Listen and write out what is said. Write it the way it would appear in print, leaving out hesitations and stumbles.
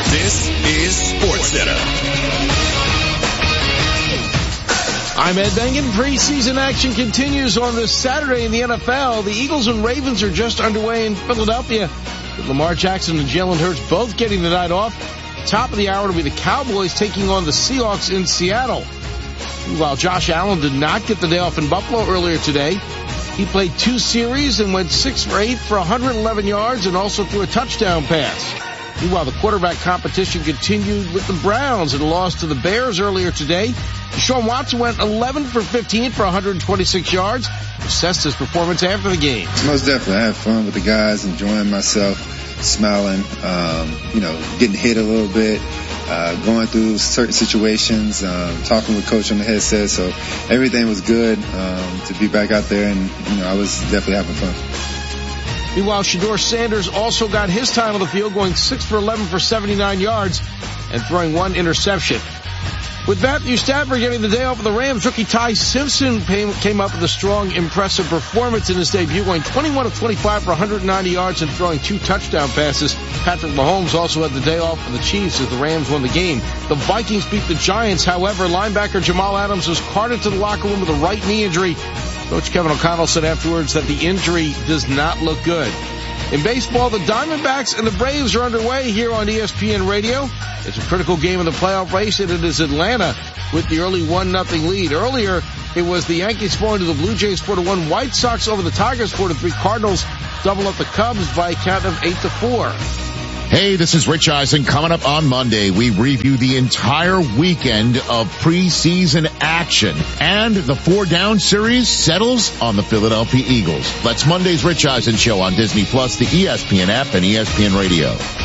This is SportsCenter. I'm Ed Bengen. Preseason action continues on this Saturday in the NFL. The Eagles and Ravens are just underway in Philadelphia, with Lamar Jackson and Jalen Hurts both getting the night off. Top of the hour will be the Cowboys taking on the Seahawks in Seattle. While Josh Allen did not get the day off in Buffalo earlier today, he played 2 series and went 6 for 8 for 111 yards and also threw a touchdown pass. Meanwhile, the quarterback competition continued with the Browns in a loss to the Bears earlier today. Deshaun Watson went 11 for 15 for 126 yards. Assessed his performance after the game. Most definitely. I had fun with the guys, enjoying myself, smiling, getting hit a little bit, going through certain situations, talking with Coach on the headset. So everything was good to be back out there, and, I was definitely having fun. Meanwhile, Shedeur Sanders also got his time on the field, going 6 for 11 for 79 yards and throwing 1 interception. With Matthew Stafford getting the day off of the Rams, rookie Ty Simpson came up with a strong, impressive performance in his debut, going 21 of 25 for 190 yards and throwing 2 touchdown passes. Patrick Mahomes also had the day off for the Chiefs as the Rams won the game. The Vikings beat the Giants. However, linebacker Jamal Adams was carted to the locker room with a right knee injury. Coach Kevin O'Connell said afterwards that the injury does not look good. In baseball, the Diamondbacks and the Braves are underway here on ESPN Radio. It's a critical game in the playoff race, and it is Atlanta with the early 1-0 lead. Earlier, it was the Yankees falling to the Blue Jays 4-1. White Sox over the Tigers 4-3. Cardinals double up the Cubs by a count of 8-4. Hey, this is Rich Eisen. Coming up on Monday, we review the entire weekend of preseason action. And the 4-down series settles on the Philadelphia Eagles. That's Monday's Rich Eisen Show on Disney+, the ESPN app, and ESPN Radio.